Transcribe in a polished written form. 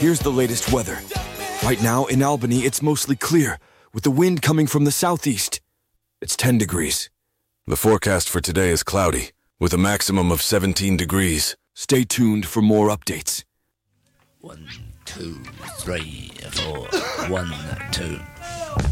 Here's the latest weather. Right now, in Albany, it's mostly clear, with the wind coming from the southeast. It's 10 degrees. The forecast for today is cloudy, with a maximum of 17 degrees. Stay tuned for more updates. 1, 2, 3, 4. 1, 2.